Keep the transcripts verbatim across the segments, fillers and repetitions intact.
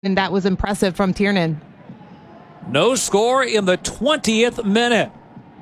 and that was impressive from Tiernan. No score in the twentieth minute,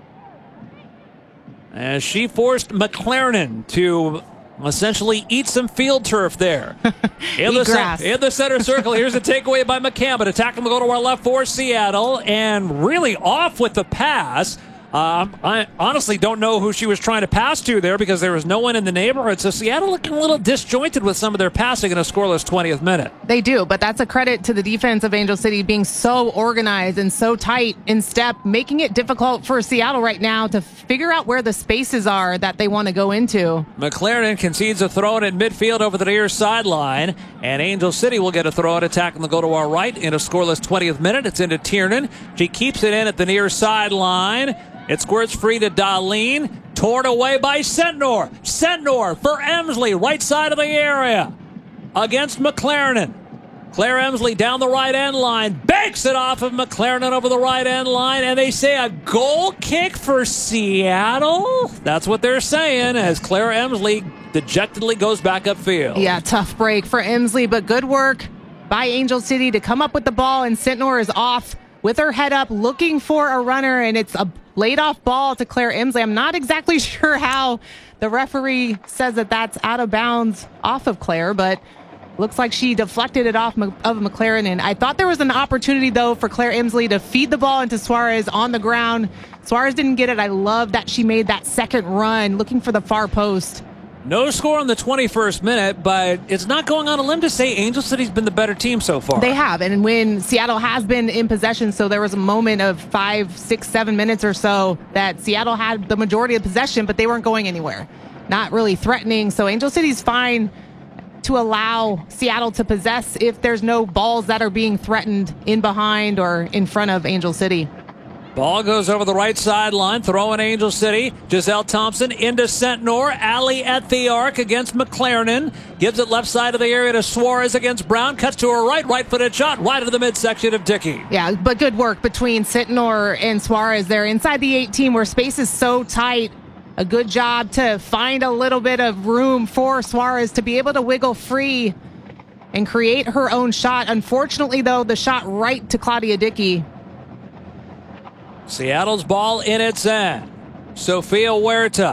as she forced McLaren to essentially eat some field turf there. In, the grass. in the center circle, here's a takeaway by McCammon. Attacking will go to our left for Seattle, and really off with the pass. Um, I honestly don't know who she was trying to pass to there because there was no one in the neighborhood. So Seattle looking a little disjointed with some of their passing in a scoreless twentieth minute. They do, but that's a credit to the defense of Angel City being so organized and so tight in step, making it difficult for Seattle right now to figure out where the spaces are that they want to go into. McLaren concedes a throw in at midfield over the near sideline, and Angel City will get a throw in attack and they'll go to our right in a scoreless twentieth minute. It's into Tiernan. She keeps it in at the near sideline. It squirts free to Darlene. Torn away by Sentnor. Sentnor for Emsley, right side of the area. Against McLaren. Claire Emsley down the right end line. Banks it off of McLaren over the right end line. And they say a goal kick for Seattle? That's what they're saying as Claire Emsley dejectedly goes back upfield. Yeah, tough break for Emsley, but good work by Angel City to come up with the ball. And Sentnor is off with her head up looking for a runner. And it's a laid off ball to Claire Emsley. I'm not exactly sure how the referee says that that's out of bounds off of Claire, but looks like she deflected it off of McLaren. And I thought there was an opportunity, though, for Claire Emsley to feed the ball into Suarez on the ground. Suarez didn't get it. I love that she made that second run looking for the far post. No score in the twenty-first minute, but it's not going on a limb to say Angel City's been the better team so far. They have, and when Seattle has been in possession, so there was a moment of five, six, seven minutes or so that Seattle had the majority of possession, but they weren't going anywhere. Not really threatening, so Angel City's fine to allow Seattle to possess if there's no balls that are being threatened in behind or in front of Angel City. Ball goes over the right sideline, throwing Angel City. Giselle Thompson into Sentnor. Alley at the arc against McLaren. Gives it left side of the area to Suarez against Brown. Cuts to her right, right-footed shot, right into the midsection of Dickey. Yeah, but good work between Sentnor and Suarez there inside the eighteen where space is so tight. A good job to find a little bit of room for Suarez to be able to wiggle free and create her own shot. Unfortunately, though, the shot right to Claudia Dickey. Seattle's ball in its end. Sofia Huerta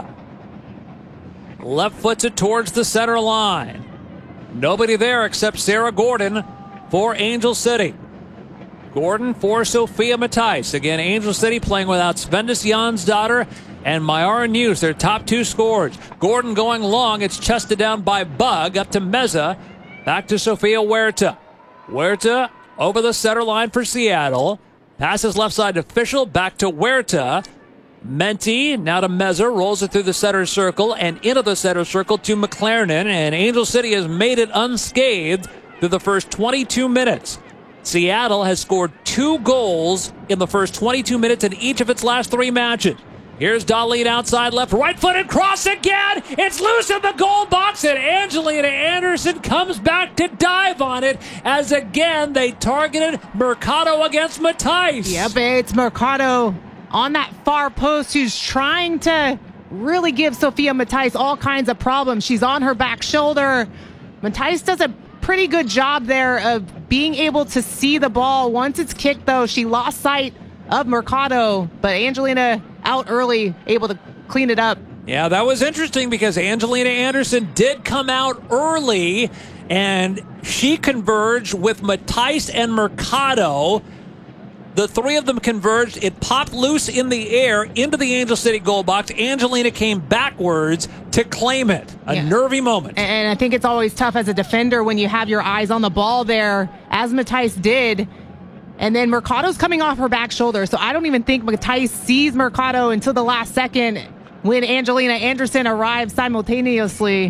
left foots it towards the center line. Nobody there except Sarah Gordon for Angel City. Gordon for Sophia Matthijs. Again, Angel City playing without Svendis Jansdottir and Mayara News, their top two scorers. Gordon going long. It's chested down by Bug up to Meza. Back to Sofia Huerta. Huerta over the center line for Seattle. Passes left side to Fischel, back to Huerta. Menti, now to Meza, rolls it through the center circle and into the center circle to McLaren. And Angel City has made it unscathed through the first twenty-two minutes. Seattle has scored two goals in the first twenty-two minutes in each of its last three matches. Here's Darlene outside left, right-footed cross again. It's loose in the goal box, and Angelina Anderson comes back to dive on it as again they targeted Mercado against Matthijs. Yep, it's Mercado on that far post who's trying to really give Sophia Matthijs all kinds of problems. She's on her back shoulder. Matthijs does a pretty good job there of being able to see the ball. Once it's kicked, though, she lost sight of Mercado, but Angelina out early, able to clean it up. Yeah, that was interesting because Angelina Anderson did come out early, and she converged with Matthijs and Mercado. The three of them converged. It popped loose in the air into the Angel City goal box. Angelina came backwards to claim it. A yeah. nervy moment. And I think it's always tough as a defender when you have your eyes on the ball there, as Matthijs did. And then Mercado's coming off her back shoulder. So I don't even think Matthijs sees Mercado until the last second when Angelina Anderson arrives simultaneously.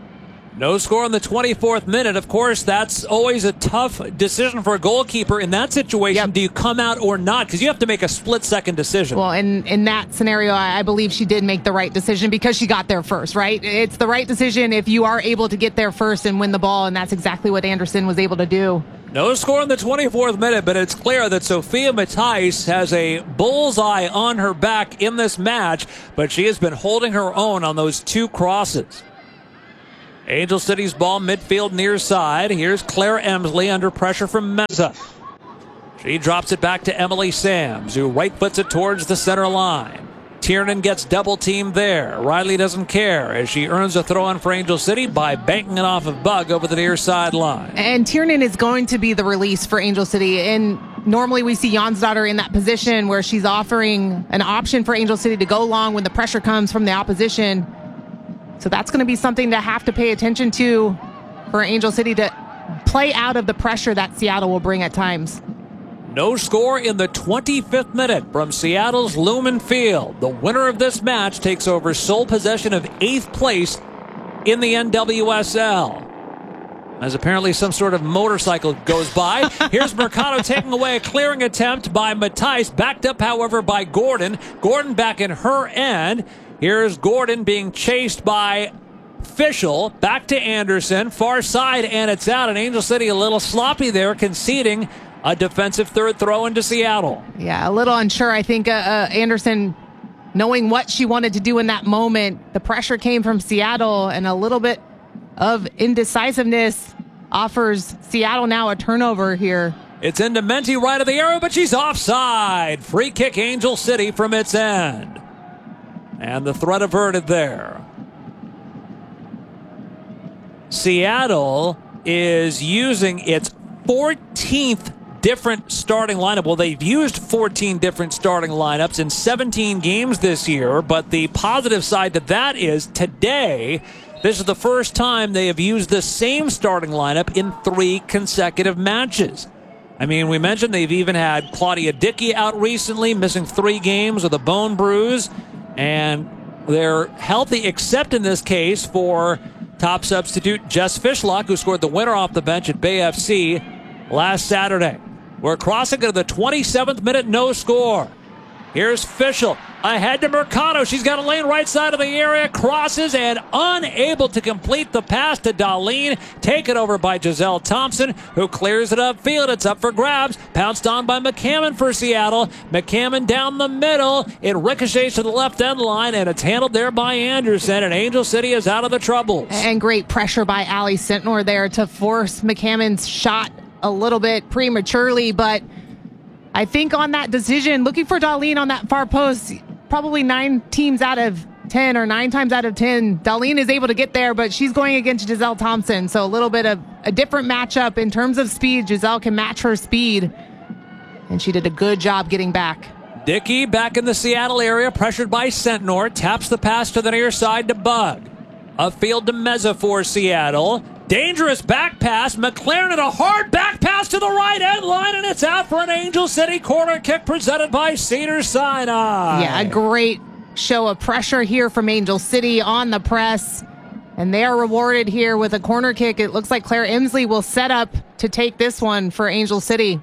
No score in the twenty-fourth minute. Of course, that's always a tough decision for a goalkeeper. In that situation, yep. Do you come out or not? Because you have to make a split-second decision. Well, in, in that scenario, I believe she did make the right decision because she got there first, right? It's the right decision if you are able to get there first and win the ball, and that's exactly what Anderson was able to do. No score in the twenty-fourth minute, but it's clear that Sophia Matthijs has a bullseye on her back in this match, but she has been holding her own on those two crosses. Angel City's ball midfield near side. Here's Claire Emsley under pressure from Meza. She drops it back to Emily Sams, who right foots it towards the center line. Tiernan gets double teamed there. Riley doesn't care as she earns a throw in for Angel City by banking it off of Bug over the near sideline. And Tiernan is going to be the release for Angel City. And normally we see Jonsdottir in that position where she's offering an option for Angel City to go long when the pressure comes from the opposition. So that's going to be something to have to pay attention to for Angel City to play out of the pressure that Seattle will bring at times. No score in the twenty-fifth minute from Seattle's Lumen Field. The winner of this match takes over sole possession of eighth place in the N W S L. As apparently some sort of motorcycle goes by. Here's Mercado taking away a clearing attempt by Matthijs, backed up, however, by Gordon. Gordon back in her end. Here's Gordon being chased by Fischel. Back to Anderson. Far side, and it's out. And Angel City a little sloppy there, conceding a defensive third throw into Seattle. Yeah, a little unsure. I think uh, uh, Anderson, knowing what she wanted to do in that moment, the pressure came from Seattle, and a little bit of indecisiveness offers Seattle now a turnover here. It's into Menti right of the arrow, but she's offside. Free kick Angel City from its end. And the threat averted there. Seattle is using its fourteenth different starting lineup. Well, they've used fourteen different starting lineups in seventeen games this year, but the positive side to that is today, this is the first time they have used the same starting lineup in three consecutive matches. I mean, we mentioned they've even had Claudia Dickey out recently, missing three games with a bone bruise, and they're healthy except in this case for top substitute Jess Fishlock, who scored the winner off the bench at Bay F C last Saturday. We're crossing into the twenty-seventh minute, no score. Here's Fischel ahead to Mercado. She's got a lane right side of the area, crosses, and unable to complete the pass to Darlene. Taken over by Giselle Thompson, who clears it upfield. It's up for grabs. Pounced on by McCammon for Seattle. McCammon down the middle. It ricochets to the left end line, and it's handled there by Anderson, and Angel City is out of the troubles. And great pressure by Allie Sentnor there to force McCammon's shot a little bit prematurely, but I think on that decision, looking for Darlene on that far post, probably nine teams out of ten or nine times out of ten, Darlene is able to get there, but she's going against Giselle Thompson. So a little bit of a different matchup in terms of speed. Giselle can match her speed, and she did a good job getting back. Dickey back in the Seattle area, pressured by Sentnor, taps the pass to the near side to Bug. Upfield to Meza for Seattle. Dangerous back pass. McLaren and a hard back pass to the right end line, and it's out for an Angel City corner kick presented by Cedars-Sinai. Yeah, a great show of pressure here from Angel City on the press, and they are rewarded here with a corner kick. It looks like Claire Emsley will set up to take this one for Angel City.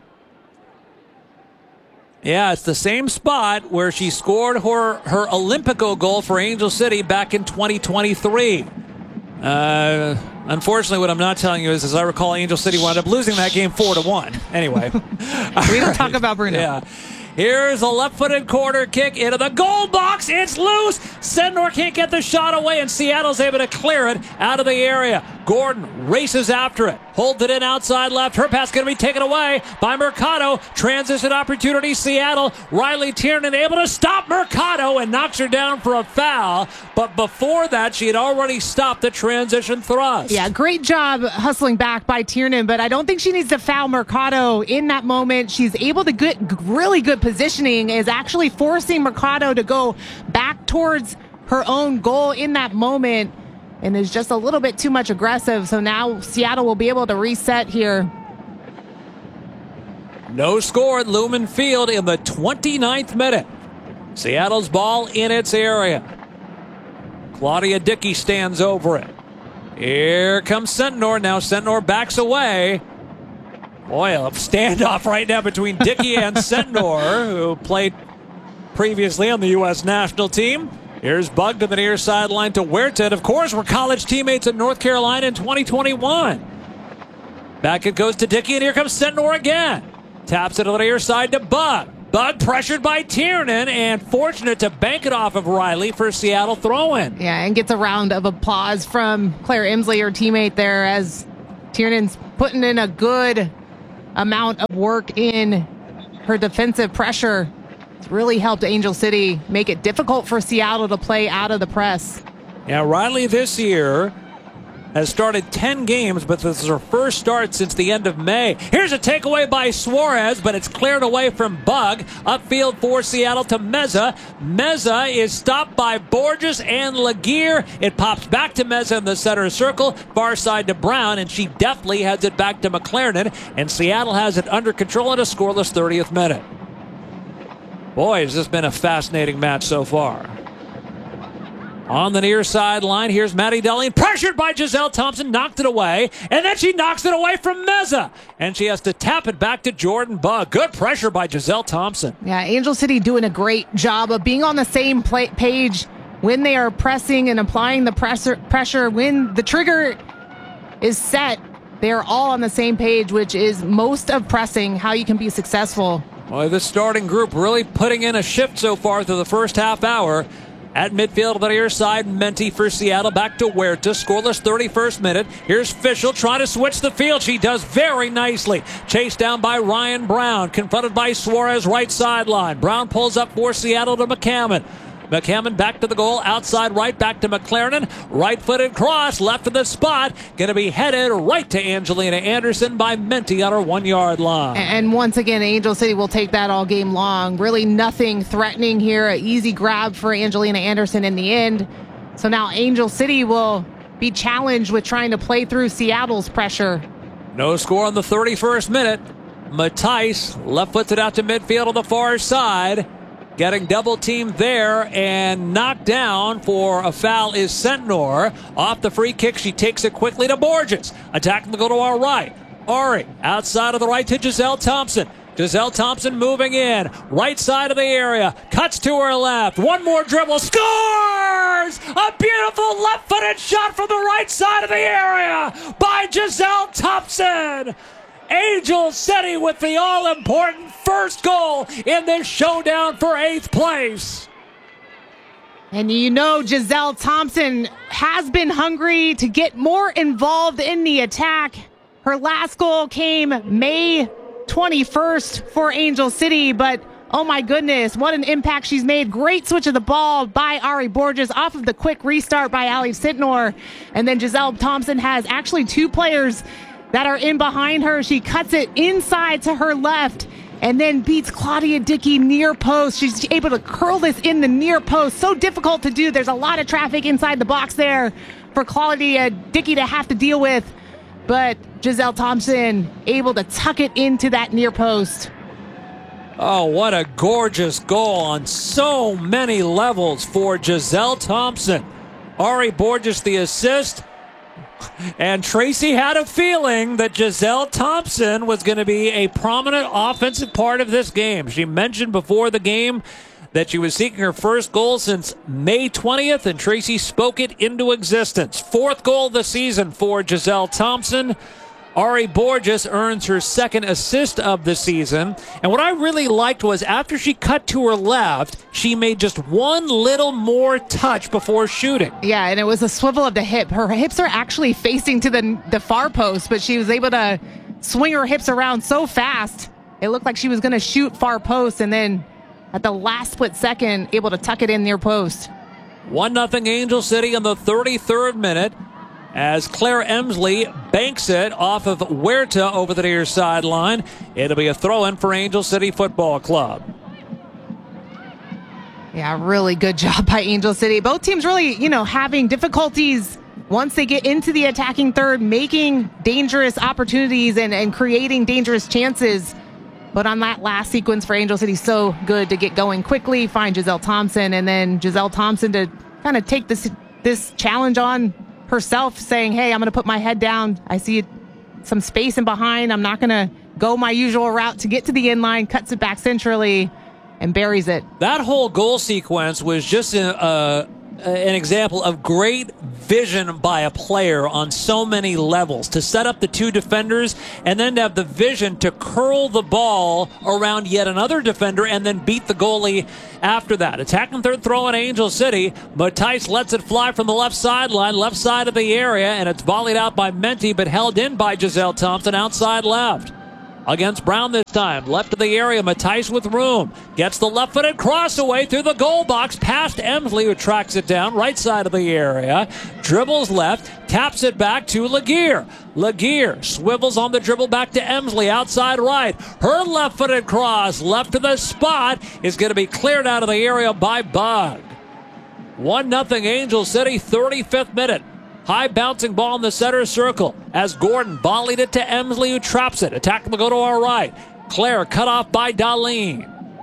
Yeah, it's the same spot where she scored her, her Olympico goal for Angel City back in twenty twenty-three. Uh, unfortunately, what I'm not telling you is, as I recall, Angel City wound up losing that game four to one. Anyway. We don't talk about Bruno. Yeah. Here's a left-footed corner kick into the goal box. It's loose. Sentnor can't get the shot away, and Seattle's able to clear it out of the area. Gordon races after it. Holds it in outside left. Her pass going to be taken away by Mercado. Transition opportunity, Seattle. Riley Tiernan able to stop Mercado and knocks her down for a foul. But before that, she had already stopped the transition thrust. Yeah, great job hustling back by Tiernan, but I don't think she needs to foul Mercado in that moment. She's able to get really good positioning, is actually forcing Mercado to go back towards her own goal in that moment, and is just a little bit too much aggressive. So now Seattle will be able to reset here. No score at Lumen Field in the twenty-ninth minute. Seattle's ball in its area. Claudia Dickey stands over it. Here comes Sentnor. Now Sentnor backs away. Boy, a standoff right now between Dickey and Sentnor, who played previously on the U S national team. Here's Bug to the near sideline to Huerta. And of course, we're college teammates at North Carolina in twenty twenty-one. Back it goes to Dickey, and here comes Sentnor again. Taps it to the near side to Bug. Bug pressured by Tiernan and fortunate to bank it off of Riley for Seattle throw-in. Yeah, and gets a round of applause from Claire Emsley, her teammate there, as Tiernan's putting in a good amount of work in her defensive pressure. It's really helped Angel City make it difficult for Seattle to play out of the press. Yeah, Riley this year has started ten games, but this is her first start since the end of May. Here's a takeaway by Suarez, but it's cleared away from Bug. Upfield for Seattle to Meza. Meza is stopped by Borges and Laguerre. It pops back to Meza in the center circle, far side to Brown, and she deftly heads it back to McLaren, and Seattle has it under control at a scoreless thirtieth minute. Boy, has this been a fascinating match so far. On the near sideline, here's Maddie Delian, pressured by Giselle Thompson, knocked it away, and then she knocks it away from Meza, and she has to tap it back to Jordan Bug. Good pressure by Giselle Thompson. Yeah, Angel City doing a great job of being on the same play- page when they are pressing and applying the pressure. pressure. When the trigger is set, they are all on the same page, which is most of pressing, how you can be successful. Well, this starting group really putting in a shift so far through the first half hour. At midfield on the near side, Menti for Seattle, back to Huerta, scoreless thirty-first minute. Here's Fischel trying to switch the field. She does very nicely. Chased down by Ryan Brown, confronted by Suarez, right sideline. Brown pulls up for Seattle to McCammon. McCammon back to the goal, outside right, back to McLaren. Right-footed cross, left of the spot. Going to be headed right to Angelina Anderson by Menti on her one-yard line. And once again, Angel City will take that all game long. Really nothing threatening here. An easy grab for Angelina Anderson in the end. So now Angel City will be challenged with trying to play through Seattle's pressure. No score on the thirty-first minute. Matthijs left-footed out to midfield on the far side. Getting double teamed there and knocked down for a foul is Sentnor. Off the free kick, she takes it quickly to Borges. Attacking the goal to our right. Ari outside of the right to Giselle Thompson. Giselle Thompson moving in. Right side of the area. Cuts to her left. One more dribble. Scores! A beautiful left-footed shot from the right side of the area by Giselle Thompson. Angel City with the all-important first goal in this showdown for eighth place. And you know Giselle Thompson has been hungry to get more involved in the attack. Her last goal came May twenty-first for Angel City, but oh my goodness, what an impact she's made. Great switch of the ball by Ari Borges off of the quick restart by Ali Sentnor. And then Giselle Thompson has actually two players that are in behind her. She cuts it inside to her left and then beats Claudia Dickey near post. She's able to curl this in the near post. So difficult to do. There's a lot of traffic inside the box there for Claudia Dickey to have to deal with. But Giselle Thompson able to tuck it into that near post. Oh, what a gorgeous goal on so many levels for Giselle Thompson. Ari Borges the assist. And Tracy had a feeling that Giselle Thompson was going to be a prominent offensive part of this game. She mentioned before the game that she was seeking her first goal since May twentieth, and Tracy spoke it into existence. Fourth goal of the season for Giselle Thompson. Ari Borges earns her second assist of the season. And what I really liked was after she cut to her left, she made just one little more touch before shooting. Yeah, and it was a swivel of the hip. Her hips are actually facing to the, the far post, but she was able to swing her hips around so fast. It looked like she was going to shoot far post, and then at the last split second, able to tuck it in near post. one nothing Angel City in the thirty-third minute. As Claire Emsley banks it off of Huerta over the near sideline. It'll be a throw-in for Angel City Football Club. Yeah, really good job by Angel City. Both teams really, you know, having difficulties once they get into the attacking third, making dangerous opportunities and, and creating dangerous chances. But on that last sequence for Angel City, so good to get going quickly, find Giselle Thompson, and then Giselle Thompson to kind of take this this challenge on herself, saying, hey, I'm going to put my head down. I see some space in behind. I'm not going to go my usual route to get to the end line, cuts it back centrally, and buries it. That whole goal sequence was just a, a an example of great vision by a player on so many levels, to set up the two defenders and then to have the vision to curl the ball around yet another defender and then beat the goalie after that. Attacking third throw in Angel City. Matthijs lets it fly from the left sideline, left side of the area, and it's volleyed out by Menti, but held in by Giselle Thompson outside left. Against Brown this time. Left of the area. Matthijs with room. Gets the left-footed cross away through the goal box. Past Emsley, who tracks it down. Right side of the area. Dribbles left. Taps it back to Laguerre. Laguerre swivels on the dribble back to Emsley. Outside right. Her left-footed cross. Left to the spot. Is going to be cleared out of the area by Bug. one nothing Angel City. thirty-fifth minute. High bouncing ball in the center circle as Gordon volleyed it to Emsley, who traps it. Attack will go to our right. Claire cut off by Darlene.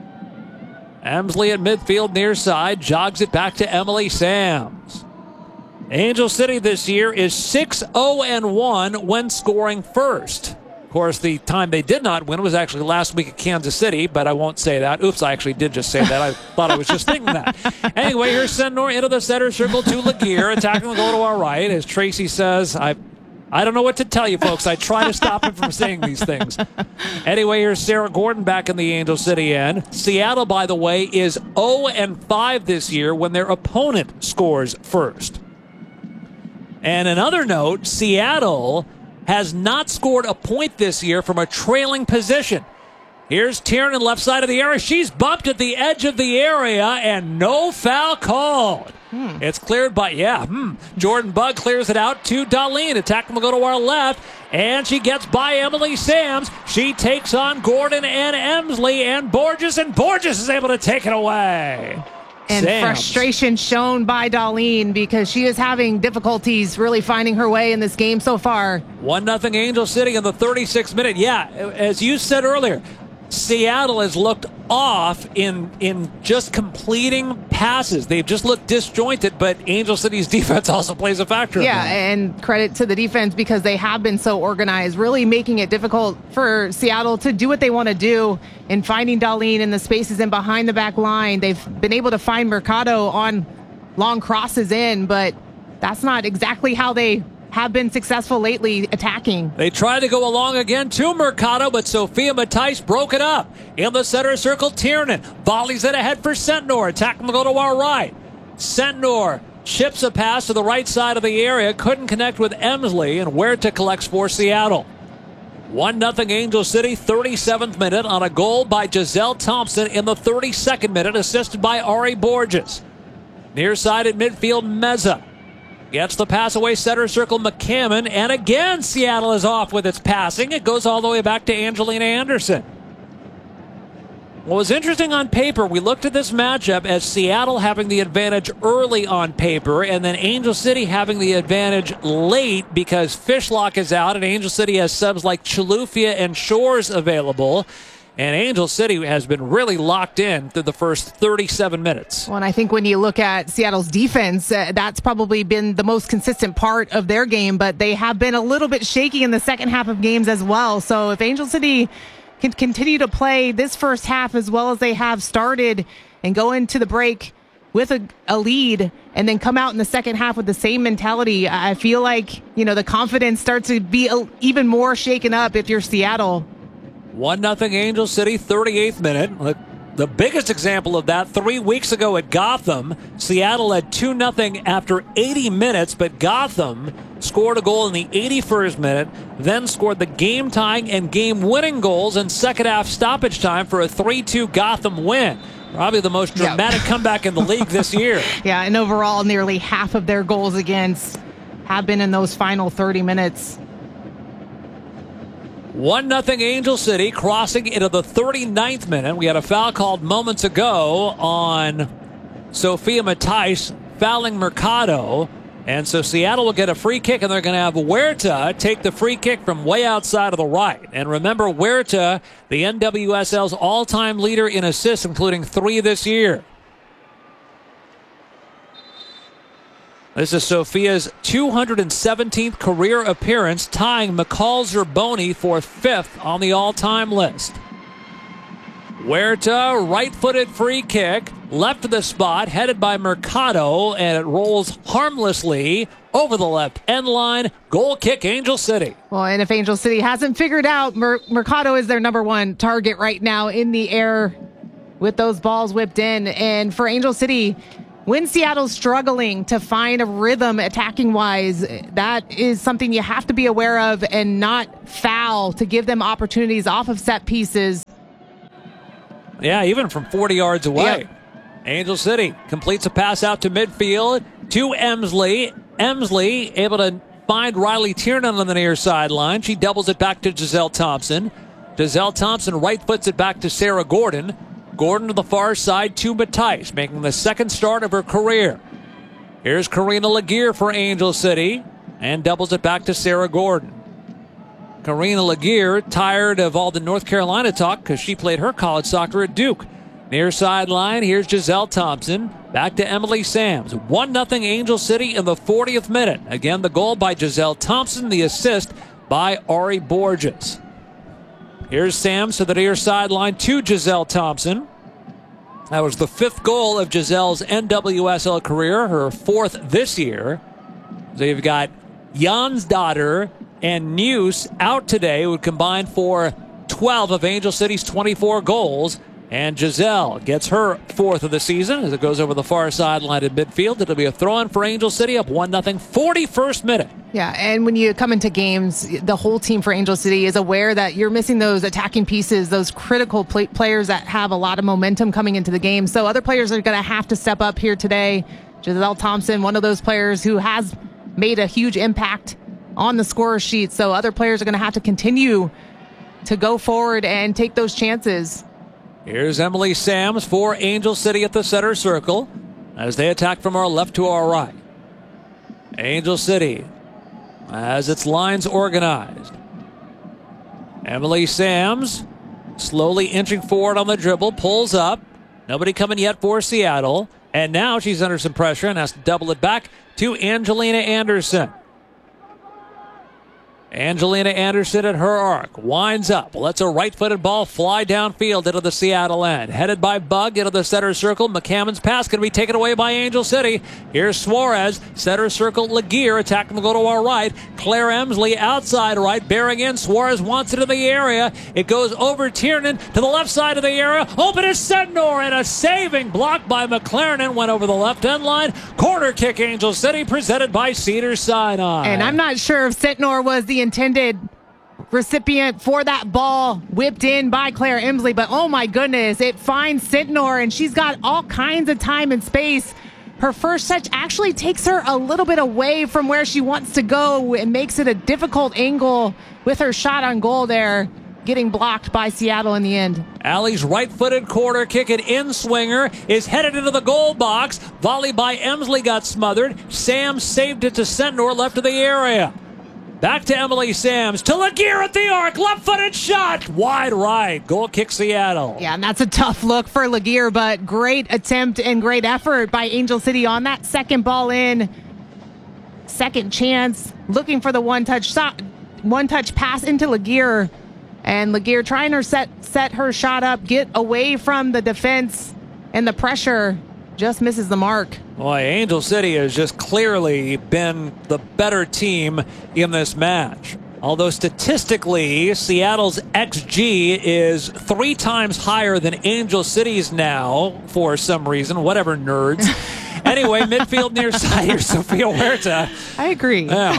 Emsley at midfield near side jogs it back to Emily Sams. Angel City this year is six oh one when scoring first. Of course, the time they did not win was actually last week at Kansas City, but I won't say that. Oops, I actually did just say that. I thought I was just thinking that. Anyway, here's Sendnor into the center circle to Laguerre. Attacking will go to our right. As Tracy says, I I don't know what to tell you, folks. I try to stop him from saying these things. Anyway, here's Sarah Gordon back in the Angel City end. Seattle, by the way, is oh and five this year when their opponent scores first. And another note, Seattle has not scored a point this year from a trailing position. Here's Tiernan, left side of the area. She's bumped at the edge of the area, and no foul called. Hmm. It's cleared by, yeah, hmm. Jordan Bug clears it out to Darlene. Attack will go to our left, and she gets by Emily Sams. She takes on Gordon and Emsley, and Borges, and Borges is able to take it away. And Sams. Frustration shown by Darlene because she is having difficulties really finding her way in this game so far. one nothing Angel City in the thirty-sixth minute. Yeah, as you said earlier, Seattle has looked off in in just completing passes. They've just looked disjointed, but Angel City's defense also plays a factor. Yeah, and credit to the defense because they have been so organized, really making it difficult for Seattle to do what they want to do in finding Darlene in the spaces and behind the back line. They've been able to find Mercado on long crosses in, but that's not exactly how they have been successful lately attacking. They tried to go along again to Mercado, but Sophia Matthijs broke it up. In the center circle, Tiernan volleys it ahead for Sendnor. Attack will go to our right. Sendnor chips a pass to the right side of the area. Couldn't connect with Emsley, and Huerta collects for Seattle. one nothing Angel City, thirty-seventh minute on a goal by Giselle Thompson in the thirty-second minute, assisted by Ari Borges. Near side at midfield, Meza gets the pass away, center circle, McCammon, and again Seattle is off with its passing. It goes all the way back to Angelina Anderson. What was interesting on paper, we looked at this matchup as Seattle having the advantage early on paper, and then Angel City having the advantage late because Fishlock is out, and Angel City has subs like Chilufya and Shores available. And Angel City has been really locked in through the first thirty-seven minutes. Well, and I think when you look at Seattle's defense, uh, that's probably been the most consistent part of their game, but they have been a little bit shaky in the second half of games as well. So if Angel City can continue to play this first half as well as they have started and go into the break with a, a lead and then come out in the second half with the same mentality, I feel like, you know, the confidence starts to be a, even more shaken up if you're Seattle. one nothing Angel City, thirty-eighth minute. The biggest example of that, three weeks ago at Gotham, Seattle had two nothing after eighty minutes, but Gotham scored a goal in the eighty-first minute, then scored the game-tying and game-winning goals in second-half stoppage time for a three two Gotham win. Probably the most dramatic yep. comeback in the league this year. Yeah, and overall, nearly half of their goals against have been in those final thirty minutes. one nothing Angel City, crossing into the thirty-ninth minute. We had a foul called moments ago on Sophia Matthijs, fouling Mercado. And so Seattle will get a free kick, and they're going to have Huerta take the free kick from way outside of the right. And remember, Huerta, the N W S L's all-time leader in assists, including three this year. This is Sophia's two hundred seventeenth career appearance, tying McCall Zerboni for fifth on the all-time list. Huerta, right-footed free kick, left of the spot, headed by Mercado, and it rolls harmlessly over the left end line. Goal kick, Angel City. Well, and if Angel City hasn't figured out, Mer- Mercado is their number one target right now in the air with those balls whipped in. And for Angel City, when Seattle's struggling to find a rhythm attacking-wise, that is something you have to be aware of and not foul to give them opportunities off of set pieces. Yeah, even from forty yards away. Yep. Angel City completes a pass out to midfield to Emsley. Emsley able to find Riley Tiernan on the near sideline. She doubles it back to Giselle Thompson. Giselle Thompson right foots it back to Sarah Gordon. Gordon to the far side to Mattice, making the second start of her career. Here's Karina Laguerre for Angel City and doubles it back to Sarah Gordon. Karina Laguerre, tired of all the North Carolina talk because she played her college soccer at Duke. Near sideline, here's Giselle Thompson. Back to Emily Sams. one nothing Angel City in the fortieth minute. Again, the goal by Giselle Thompson, the assist by Ari Borges. Here's Sams to the near sideline to Giselle Thompson. That was the fifth goal of Giselle's N W S L career, her fourth this year. So you've got Jansdotter and News out today, would combine for twelve of Angel City's twenty-four goals. And Giselle gets her fourth of the season as it goes over the far sideline in midfield. It'll be a throw-in for Angel City, up one nothing, forty-first minute. Yeah, and when you come into games, the whole team for Angel City is aware that you're missing those attacking pieces, those critical play- players that have a lot of momentum coming into the game. So other players are going to have to step up here today. Giselle Thompson, one of those players who has made a huge impact on the scorer sheet. So other players are going to have to continue to go forward and take those chances. Here's Emily Sams for Angel City at the center circle as they attack from our left to our right. Angel City has its lines organized. Emily Sams slowly inching forward on the dribble, pulls up. Nobody coming yet for Seattle. And now she's under some pressure and has to double it back to Angelina Anderson. Angelina Anderson at her arc. Winds up. Lets a right-footed ball fly downfield into the Seattle end. Headed by Bug into the center circle. McCammon's pass going to be taken away by Angel City. Here's Suarez. Center circle. Laguerre attacking the goal to our right. Claire Emsley outside right. Bearing in. Suarez wants it in the area. It goes over Tiernan to the left side of the area. Open is Sednor. And a saving block by McLaren went over the left end line. Corner kick Angel City presented by Cedars-Sinai. And I'm not sure if Sednor was the intended recipient for that ball whipped in by Claire Emsley, but oh my goodness, it finds Sednor and she's got all kinds of time and space. Her first touch actually takes her a little bit away from where she wants to go and makes it a difficult angle with her shot on goal there, getting blocked by Seattle in the end. Allie's right-footed corner kick, an in-swinger, is headed into the goal box. Volley by Emsley got smothered. Sam saved it to Sednor left of the area. Back to Emily Sams, to Laguerre at the arc, left-footed shot, wide right, goal kick Seattle. Yeah, and that's a tough look for Laguerre, but great attempt and great effort by Angel City on that second ball in. Second chance, looking for the one-touch shot, one-touch pass into Laguerre, and Laguerre trying to set, set her shot up, get away from the defense and the pressure, just misses the mark. Boy, Angel City has just clearly been the better team in this match. Although statistically, Seattle's X G is three times higher than Angel City's now, for some reason, whatever nerds. Anyway, midfield near side here, Sofia Huerta. I agree. Yeah.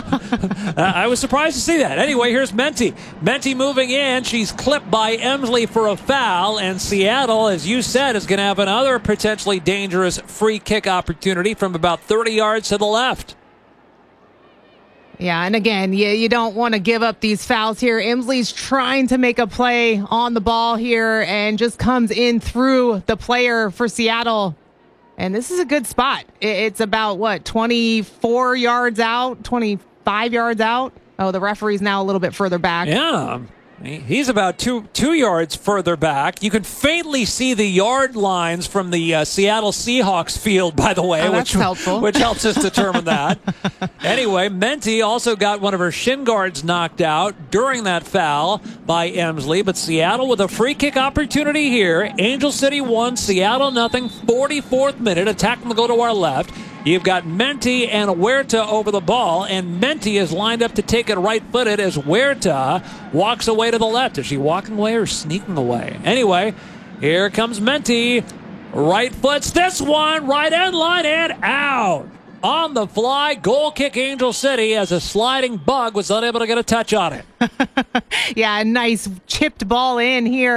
I was surprised to see that. Anyway, here's Menti. Menti moving in. She's clipped by Emsley for a foul, and Seattle, as you said, is going to have another potentially dangerous free kick opportunity from about thirty yards to the left. Yeah, and again, you, you don't want to give up these fouls here. Emsley's trying to make a play on the ball here and just comes in through the player for Seattle. And this is a good spot. It's about, what, twenty-four yards out, twenty-five yards out? Oh, the referee's now a little bit further back. Yeah. He's about two two yards further back. You can faintly see the yard lines from the uh, Seattle Seahawks field, by the way, oh, that's which, helpful. which helps us determine that. Anyway, Menti also got one of her shin guards knocked out during that foul by Emsley, but Seattle with a free kick opportunity here. Angel City one, Seattle nothing, forty-fourth minute. Attack will go to our left. You've got Menti and Huerta over the ball, and Menti is lined up to take it right-footed as Huerta walks away to the left. Is she walking away or sneaking away? Anyway, here comes Menti. Right foots this one, right end line, and out. On the fly, goal kick Angel City as a sliding bug was unable to get a touch on it. Yeah, a nice chipped ball in here.